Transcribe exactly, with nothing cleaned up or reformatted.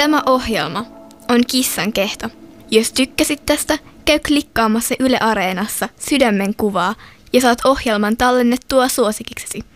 Tämä ohjelma on Kissan kehto. Jos tykkäsit tästä, käy klikkaamassa Yle Areenassa sydämen kuvaa ja saat ohjelman tallennettua suosikiksesi.